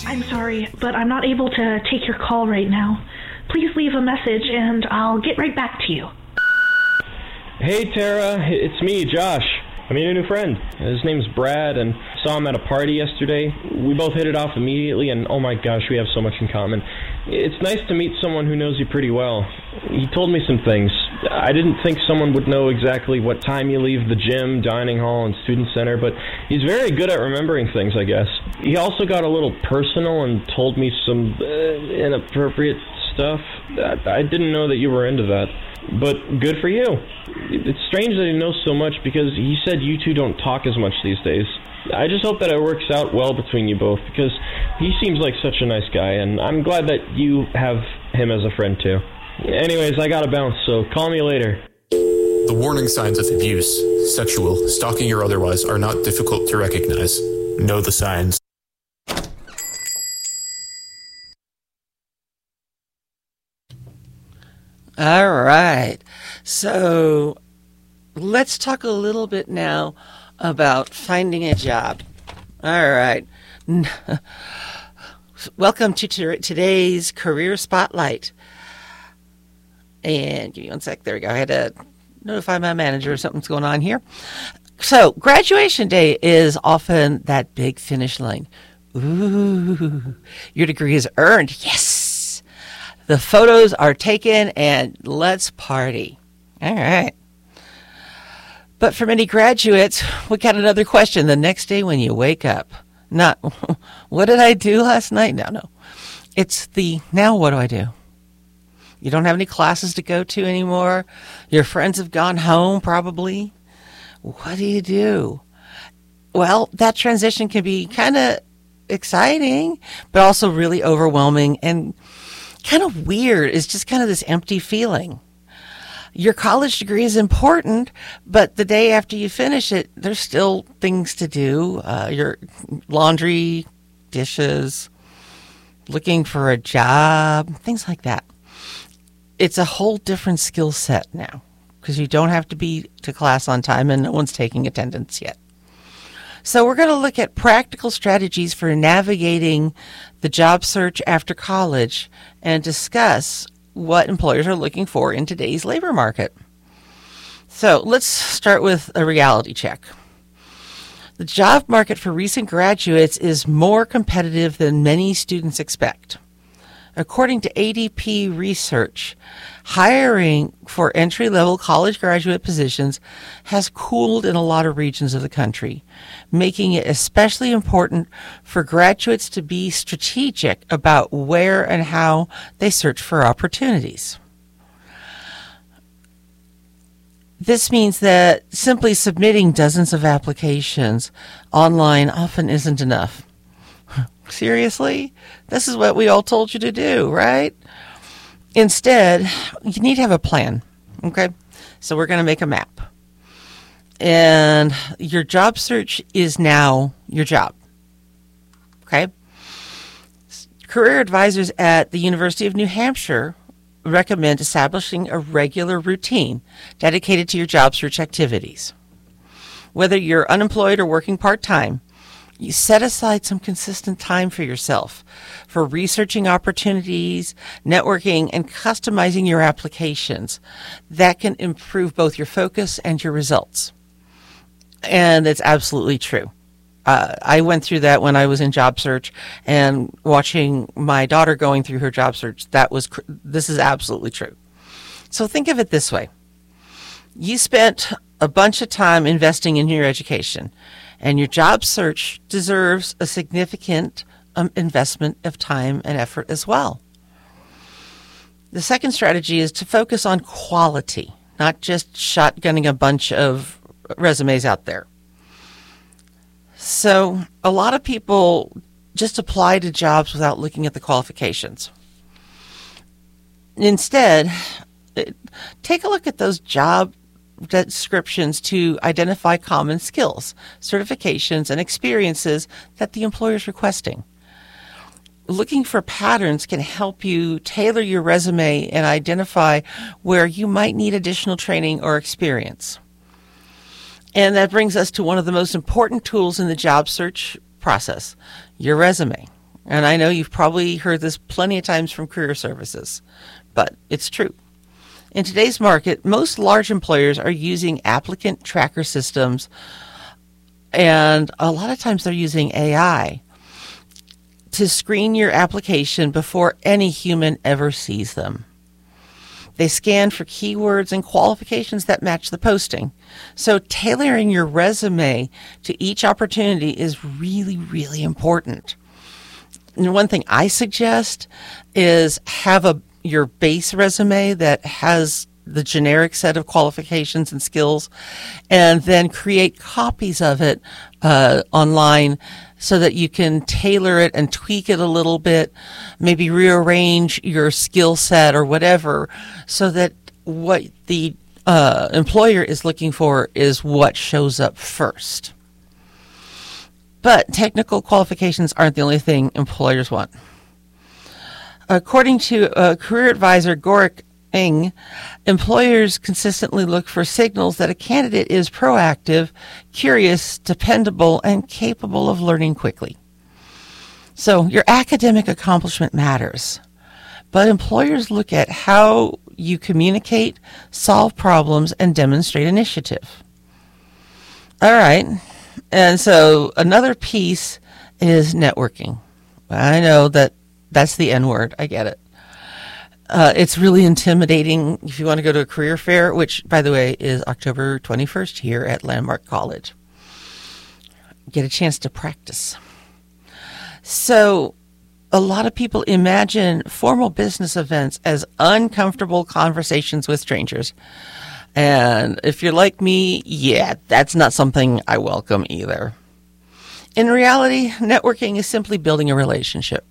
I'm sorry, but I'm not able to take your call right now. Please leave a message and I'll get right back to you. Hey Tara, it's me, Josh. I made a new friend. His name's Brad, and saw him at a party yesterday. We both hit it off immediately, and oh my gosh, we have so much in common. It's nice to meet someone who knows you pretty well. He told me some things. I didn't think someone would know exactly what time you leave the gym, dining hall, and student center, but he's very good at remembering things, I guess. He also got a little personal and told me some inappropriate stuff. I didn't know that you were into that. But good for you. It's strange that he knows so much because he said you two don't talk as much these days. I just hope that it works out well between you both because he seems like such a nice guy, and I'm glad that you have him as a friend too. Anyways, I gotta bounce, so call me later. The warning signs of abuse, sexual, stalking or otherwise, are not difficult to recognize. Know the signs. All right. So let's talk a little bit now about finding a job. All right. Welcome to today's Career Spotlight. And give me one sec. There we go. I had to notify my manager something's going on here. So graduation day is often that big finish line. Ooh, your degree is earned. Yes. The photos are taken and let's party. All right. But for many graduates, we got another question the next day when you wake up. Not, what did I do last night? No. It's now what do I do? You don't have any classes to go to anymore. Your friends have gone home probably. What do you do? Well, that transition can be kind of exciting, but also really overwhelming and kind of weird. It's just kind of this empty feeling. Your college degree is important, but the day after you finish it, there's still things to do. Your laundry, dishes, looking for a job, things like that. It's a whole different skill set now because you don't have to be to class on time and no one's taking attendance yet. So we're going to look at practical strategies for navigating the job search after college and discuss what employers are looking for in today's labor market. So let's start with a reality check. The job market for recent graduates is more competitive than many students expect. According to ADP research, hiring for entry-level college graduate positions has cooled in a lot of regions of the country, making it especially important for graduates to be strategic about where and how they search for opportunities. This means that simply submitting dozens of applications online often isn't enough. Seriously? This is what we all told you to do, right? Instead, you need to have a plan, okay? So we're going to make a map. And your job search is now your job, okay? Career advisors at the University of New Hampshire recommend establishing a regular routine dedicated to your job search activities. Whether you're unemployed or working part-time, you set aside some consistent time for yourself for researching opportunities, networking, and customizing your applications. That can improve both your focus and your results. And it's absolutely true. I went through that when I was in job search and watching my daughter going through her job search. This is absolutely true. So think of it this way. You spent a bunch of time investing in your education, and your job search deserves a significant investment of time and effort as well. The second strategy is to focus on quality, not just shotgunning a bunch of resumes out there. So a lot of people just apply to jobs without looking at the qualifications. Instead, take a look at those job descriptions to identify common skills, certifications, and experiences that the employer is requesting. Looking for patterns can help you tailor your resume and identify where you might need additional training or experience. And that brings us to one of the most important tools in the job search process, your resume. And I know you've probably heard this plenty of times from career services, but it's true. In today's market, most large employers are using applicant tracker systems, and a lot of times they're using AI to screen your application before any human ever sees them. They scan for keywords and qualifications that match the posting. So tailoring your resume to each opportunity is really, really important. And one thing I suggest is have your base resume that has the generic set of qualifications and skills, and then create copies of it online so that you can tailor it and tweak it a little bit, maybe rearrange your skill set or whatever, so that what the employer is looking for is what shows up first. But technical qualifications aren't the only thing employers want. According to career advisor Gorik Ng, employers consistently look for signals that a candidate is proactive, curious, dependable, and capable of learning quickly. So your academic accomplishment matters, but employers look at how you communicate, solve problems, and demonstrate initiative. All right. And so another piece is networking. I know that's the N word. I get it. It's really intimidating if you want to go to a career fair, which, by the way, is October 21st here at Landmark College. Get a chance to practice. So a lot of people imagine formal business events as uncomfortable conversations with strangers. And if you're like me, yeah, that's not something I welcome either. In reality, networking is simply building a relationship.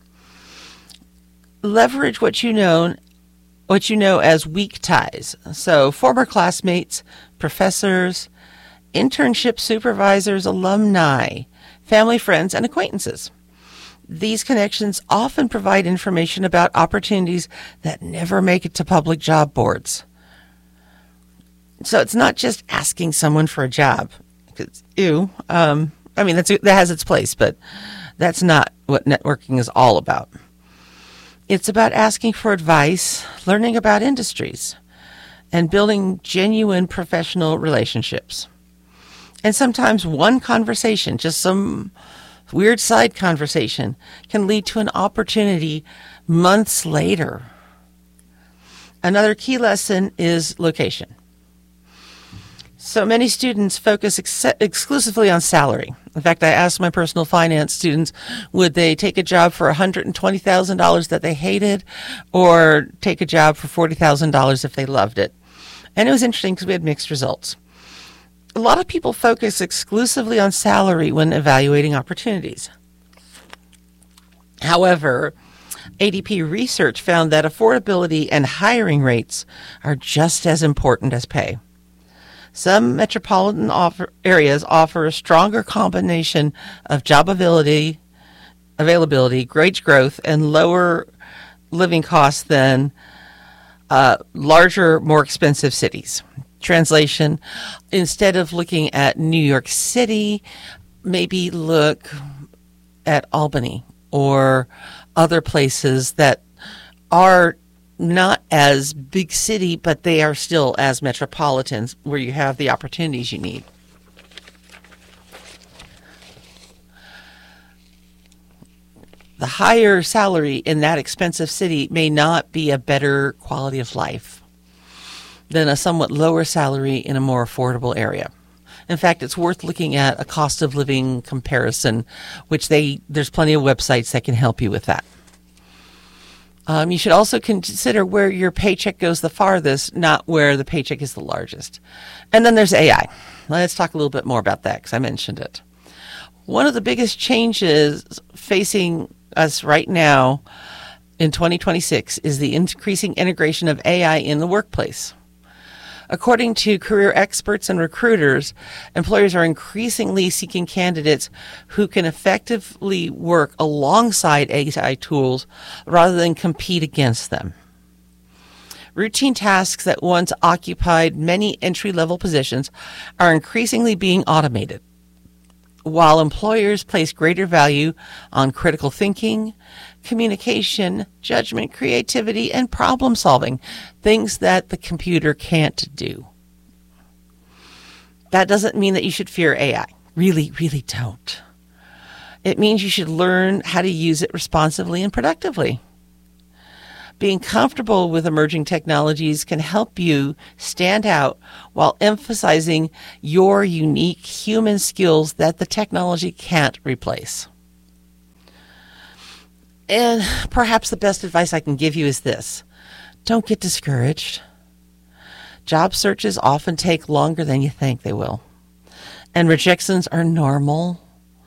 Leverage what you know as weak ties. So former classmates, professors, internship supervisors, alumni, family, friends, and acquaintances. These connections often provide information about opportunities that never make it to public job boards. So it's not just asking someone for a job. That has its place, but that's not what networking is all about. It's about asking for advice, learning about industries, and building genuine professional relationships. And sometimes one conversation, just some weird side conversation, can lead to an opportunity months later. Another key lesson is location. So many students focus exclusively on salary. In fact, I asked my personal finance students, would they take a job for $120,000 that they hated, or take a job for $40,000 if they loved it? And it was interesting because we had mixed results. A lot of people focus exclusively on salary when evaluating opportunities. However, ADP research found that affordability and hiring rates are just as important as pay. Some metropolitan areas offer a stronger combination of job availability, wage growth, and lower living costs than larger, more expensive cities. Translation, instead of looking at New York City, maybe look at Albany or other places that are not as big city, but they are still as metropolitans where you have the opportunities you need. The higher salary in that expensive city may not be a better quality of life than a somewhat lower salary in a more affordable area. In fact, it's worth looking at a cost of living comparison, which there's plenty of websites that can help you with that. You should also consider where your paycheck goes the farthest, not where the paycheck is the largest. And then there's AI. Let's talk a little bit more about that because I mentioned it. One of the biggest changes facing us right now in 2026 is the increasing integration of AI in the workplace. According to career experts and recruiters, employers are increasingly seeking candidates who can effectively work alongside AI tools rather than compete against them. Routine tasks that once occupied many entry-level positions are increasingly being automated. while employers place greater value on critical thinking, communication, judgment, creativity, and problem solving, things that the computer can't do. That doesn't mean that you should fear AI. Really, really don't. It means you should learn how to use it responsibly and productively. Being comfortable with emerging technologies can help you stand out while emphasizing your unique human skills that the technology can't replace. And perhaps the best advice I can give you is this: don't get discouraged. Job searches often take longer than you think they will, and rejections are normal.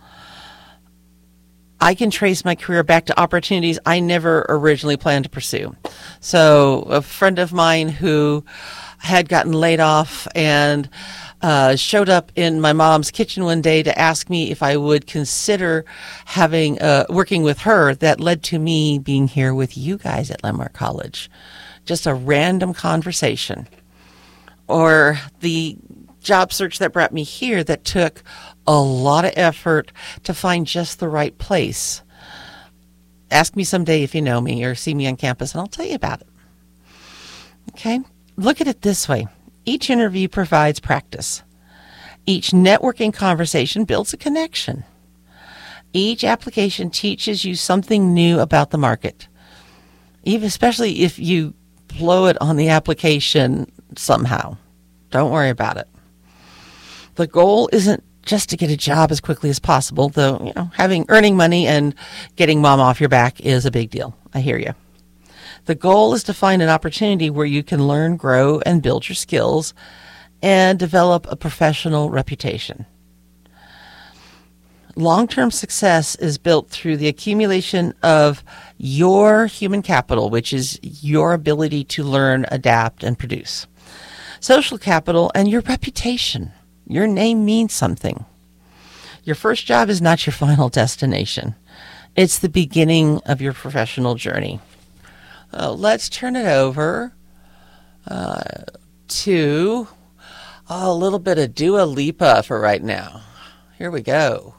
I can trace my career back to opportunities I never originally planned to pursue. So a friend of mine who had gotten laid off and showed up in my mom's kitchen one day to ask me if I would consider having working with her. That led to me being here with you guys at Landmark College. Just a random conversation. Or the job search that brought me here that took a lot of effort to find just the right place. Ask me someday if you know me or see me on campus and I'll tell you about it. Okay? Look at it this way. Each interview provides practice. Each networking conversation builds a connection. Each application teaches you something new about the market, especially if you blow it on the application somehow. Don't worry about it. The goal isn't just to get a job as quickly as possible, though, earning money and getting mom off your back is a big deal. I hear you. The goal is to find an opportunity where you can learn, grow, and build your skills and develop a professional reputation. Long-term success is built through the accumulation of your human capital, which is your ability to learn, adapt, and produce. Social capital and your reputation. Your name means something. Your first job is not your final destination. It's the beginning of your professional journey. Let's turn it over to a little bit of Dua Lipa for right now. Here we go.